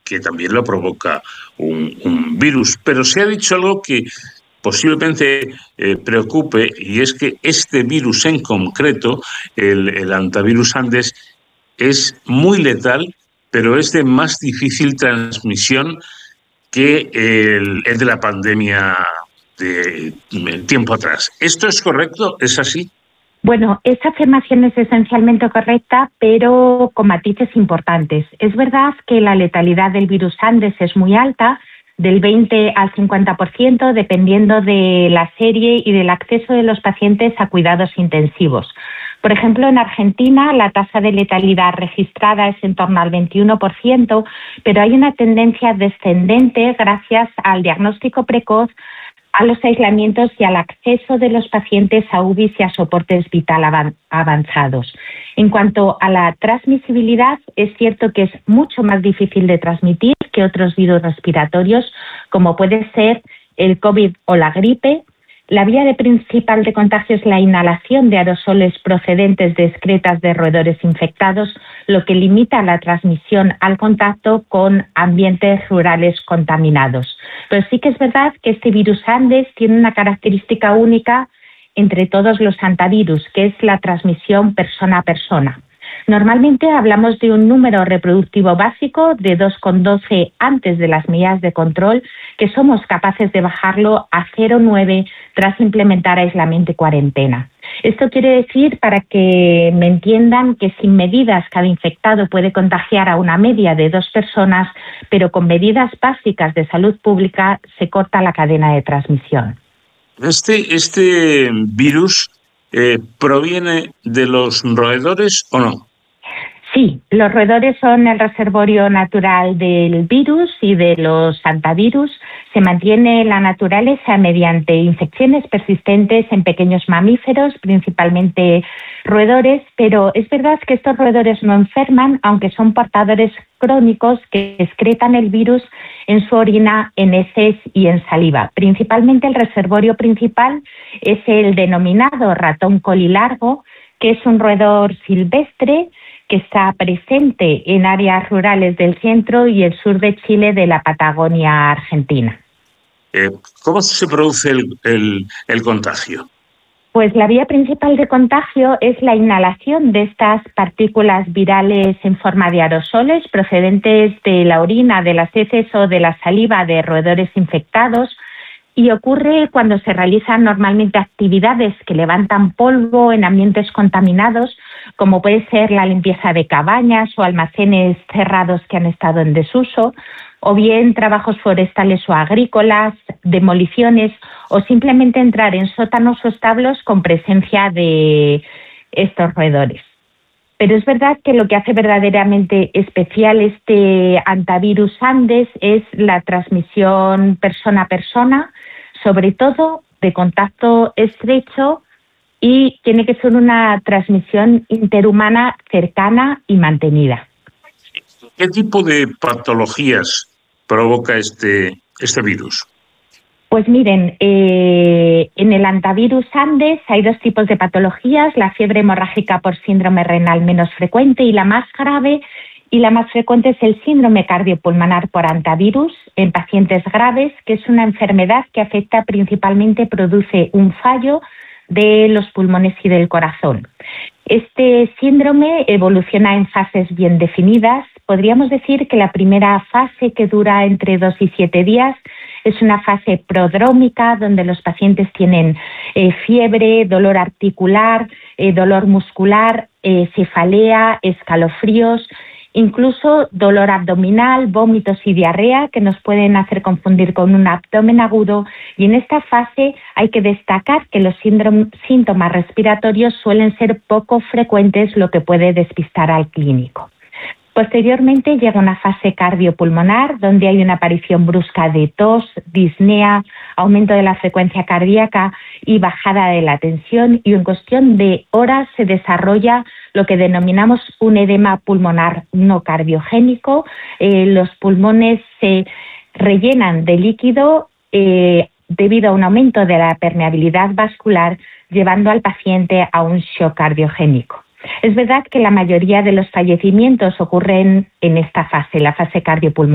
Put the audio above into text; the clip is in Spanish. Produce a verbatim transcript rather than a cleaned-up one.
que también lo provoca un, un virus. Pero se ha dicho algo que posiblemente eh, preocupe, y es que este virus en concreto, el, el hantavirus Andes, es muy letal, pero es de más difícil transmisión que el, el de la pandemia de, de tiempo atrás. ¿Esto es correcto? ¿Es así? Bueno, esta afirmación es esencialmente correcta, pero con matices importantes. Es verdad que la letalidad del virus Andes es muy alta, del veinte al cincuenta por ciento, dependiendo de la serie y del acceso de los pacientes a cuidados intensivos. Por ejemplo, en Argentina la tasa de letalidad registrada es en torno al veintiuno por ciento, pero hay una tendencia descendente gracias al diagnóstico precoz, a los aislamientos y al acceso de los pacientes a U B Is y a soportes vital avanzados. En cuanto a la transmisibilidad, es cierto que es mucho más difícil de transmitir que otros virus respiratorios, como puede ser el COVID o la gripe. La vía de principal de contagio es la inhalación de aerosoles procedentes de excretas de roedores infectados, lo que limita la transmisión al contacto con ambientes rurales contaminados. Pero sí que es verdad que este virus Andes tiene una característica única entre todos los hantavirus, que es la transmisión persona a persona. Normalmente hablamos de un número reproductivo básico de dos coma doce antes de las medidas de control, que somos capaces de bajarlo a cero coma nueve tras implementar aislamiento y cuarentena. Esto quiere decir, para que me entiendan, que sin medidas cada infectado puede contagiar a una media de dos personas, pero con medidas básicas de salud pública se corta la cadena de transmisión. ¿Este, este virus eh, proviene de los roedores o no? Sí, los roedores son el reservorio natural del virus y de los hantavirus. Se mantiene en la naturaleza mediante infecciones persistentes en pequeños mamíferos, principalmente roedores, pero es verdad que estos roedores no enferman, aunque son portadores crónicos que excretan el virus en su orina, en heces y en saliva. Principalmente el reservorio principal es el denominado ratón colilargo, que es un roedor silvestre que está presente en áreas rurales del centro y el sur de Chile, de la Patagonia argentina. Eh, ¿Cómo se produce el, el, el contagio? Pues la vía principal de contagio es la inhalación de estas partículas virales en forma de aerosoles procedentes de la orina, de las heces o de la saliva de roedores infectados, y ocurre cuando se realizan normalmente actividades que levantan polvo en ambientes contaminados, como puede ser la limpieza de cabañas o almacenes cerrados que han estado en desuso, o bien trabajos forestales o agrícolas, demoliciones, o simplemente entrar en sótanos o establos con presencia de estos roedores. Pero es verdad que lo que hace verdaderamente especial este hantavirus Andes es la transmisión persona a persona, sobre todo de contacto estrecho, y tiene que ser una transmisión interhumana cercana y mantenida. ¿Qué tipo de patologías provoca este, este virus? Pues miren, eh, en el hantavirus Andes hay dos tipos de patologías: la fiebre hemorrágica por síndrome renal menos frecuente y la más grave, y la más frecuente es el síndrome cardiopulmonar por hantavirus en pacientes graves, que es una enfermedad que afecta principalmente, produce un fallo de los pulmones y del corazón. Este síndrome evoluciona en fases bien definidas. Podríamos decir que la primera fase, que dura entre dos y siete días, es una fase prodrómica, donde los pacientes tienen eh, fiebre, dolor articular, eh, dolor muscular, eh, cefalea, escalofríos, incluso dolor abdominal, vómitos y diarrea, que nos pueden hacer confundir con un abdomen agudo. Y en esta fase hay que destacar que los síntomas respiratorios suelen ser poco frecuentes, lo que puede despistar al clínico. Posteriormente llega una fase cardiopulmonar, donde hay una aparición brusca de tos, disnea, aumento de la frecuencia cardíaca y bajada de la tensión, y en cuestión de horas se desarrolla lo que denominamos un edema pulmonar no cardiogénico. Eh, los pulmones se rellenan de líquido eh, debido a un aumento de la permeabilidad vascular, llevando al paciente a un shock cardiogénico. Es verdad que la mayoría de los fallecimientos ocurren en esta fase, la fase cardiopulmonar.